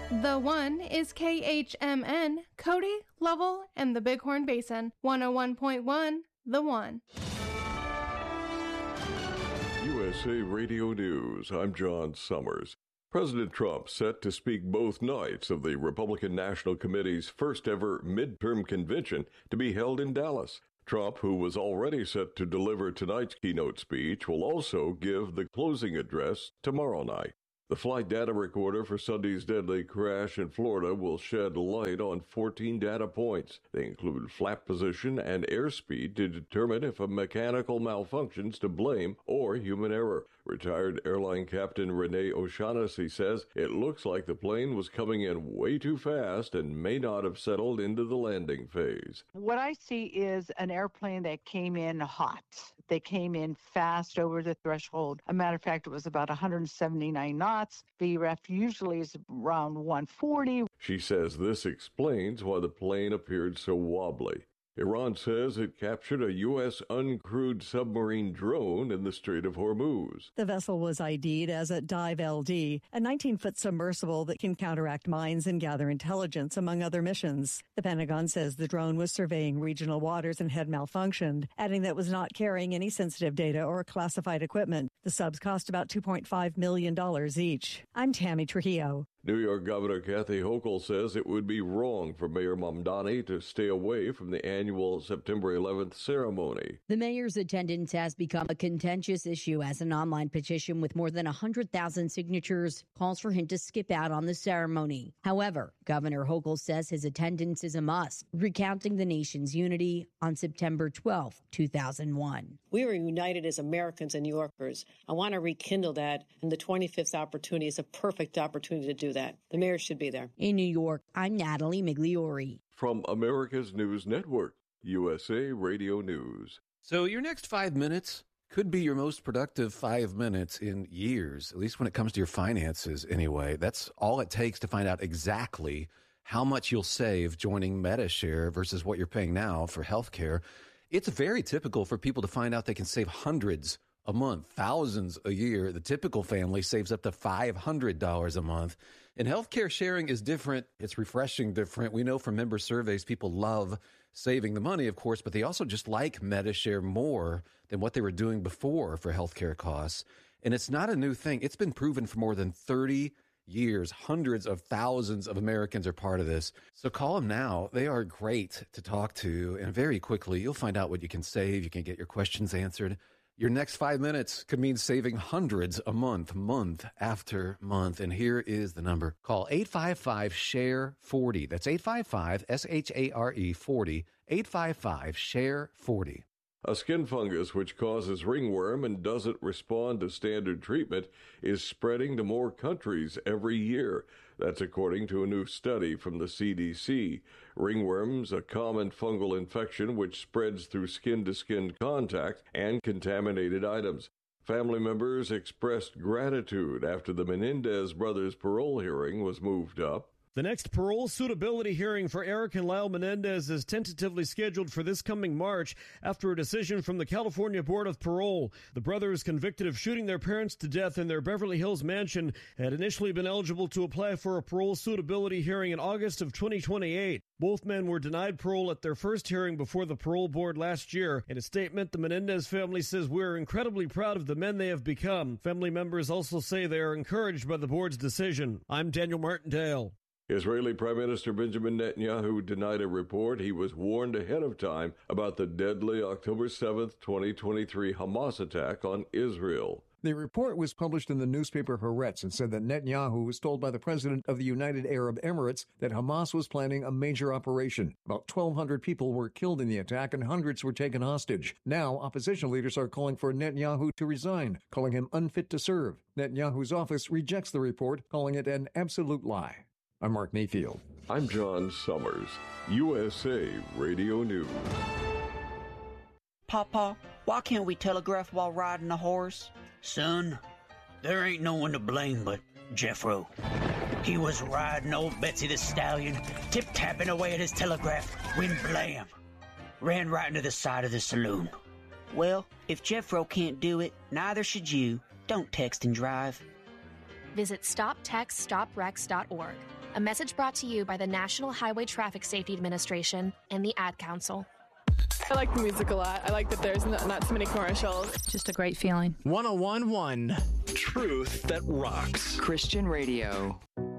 The One is KHMN, Cody, Lovell, and the Bighorn Basin. 101.1, The One. USA Radio News, I'm John Summers. President Trump set to speak both nights of the Republican National Committee's first ever midterm convention to be held in Dallas. Trump, who was already set to deliver tonight's keynote speech, will also give the closing address tomorrow night. The flight data recorder for Sunday's deadly crash in Florida will shed light on 14 data points. They include flap position and airspeed to determine if a mechanical malfunction's to blame or human error. Retired airline captain Renee O'Shaughnessy says it looks like the plane was coming in way too fast and may not have settled into the landing phase. What I see is an airplane that came in hot. They came in fast over the threshold. A matter of fact, it was about 179 knots. VREF usually is around 140. She says this explains why the plane appeared so wobbly. Iran says it captured a U.S. uncrewed submarine drone in the Strait of Hormuz. The vessel was ID'd as a Dive LD, a 19-foot submersible that can counteract mines and gather intelligence, among other missions. The Pentagon says the drone was surveying regional waters and had malfunctioned, adding that it was not carrying any sensitive data or classified equipment. The subs cost about $2.5 million each. I'm Tammy Trujillo. New York Governor Kathy Hochul says it would be wrong for Mayor Mamdani to stay away from the annual September 11th ceremony. The mayor's attendance has become a contentious issue as an online petition with more than 100,000 signatures calls for him to skip out on the ceremony. However, Governor Hochul says his attendance is a must, recounting the nation's unity on September 12, 2001. We were united as Americans and New Yorkers. I want to rekindle that, and the 25th opportunity is a perfect opportunity to do that. The mayor should be there. In New York, I'm Natalie Migliori. From America's News Network, USA Radio News. So your next 5 minutes could be your most productive 5 minutes in years, at least when it comes to your finances anyway. That's all it takes to find out exactly how much you'll save joining Medi-Share versus what you're paying now for healthcare. It's very typical for people to find out they can save hundreds a month, thousands a year. The typical family saves up to $500 a month. And healthcare sharing is different. It's refreshing different. We know from member surveys, people love saving the money, of course, but they also just like Medi-Share more than what they were doing before for healthcare costs. And it's not a new thing. It's been proven for more than 30 years. Hundreds of thousands of Americans are part of this. So call them now. They are great to talk to. And very quickly, you'll find out what you can save. You can get your questions answered. Your next 5 minutes could mean saving hundreds a month, month after month. And here is the number. Call 855-SHARE-40. That's 855-SHARE 40. 855-SHARE-40. A skin fungus which causes ringworm and doesn't respond to standard treatment is spreading to more countries every year. That's according to a new study from the CDC. Ringworm's a common fungal infection which spreads through skin-to-skin contact and contaminated items. Family members expressed gratitude after the Menendez brothers' parole hearing was moved up. The next parole suitability hearing for Eric and Lyle Menendez is tentatively scheduled for this coming March after a decision from the California Board of Parole. The brothers, convicted of shooting their parents to death in their Beverly Hills mansion, had initially been eligible to apply for a parole suitability hearing in August of 2028. Both men were denied parole at their first hearing before the parole board last year. In a statement, the Menendez family says, "We're incredibly proud of the men they have become." Family members also say they are encouraged by the board's decision. I'm Daniel Martindale. Israeli Prime Minister Benjamin Netanyahu denied a report he was warned ahead of time about the deadly October 7th, 2023 Hamas attack on Israel. The report was published in the newspaper Haaretz and said that Netanyahu was told by the president of the United Arab Emirates that Hamas was planning a major operation. About 1,200 people were killed in the attack and hundreds were taken hostage. Now, opposition leaders are calling for Netanyahu to resign, calling him unfit to serve. Netanyahu's office rejects the report, calling it an absolute lie. I'm Mark Mayfield. I'm John Summers, USA Radio News. Papa, why can't we telegraph while riding a horse? Son, there ain't no one to blame but Jeffro. He was riding old Betsy the Stallion, tip-tapping away at his telegraph, when blam, ran right into the side of the saloon. Well, if Jeffro can't do it, neither should you. Don't text and drive. Visit StopTextStopWrecks.org. A message brought to you by the National Highway Traffic Safety Administration and the Ad Council. I like the music a lot. I like that there's not too many commercials. Just a great feeling. 101.1 Truth that rocks. Christian Radio.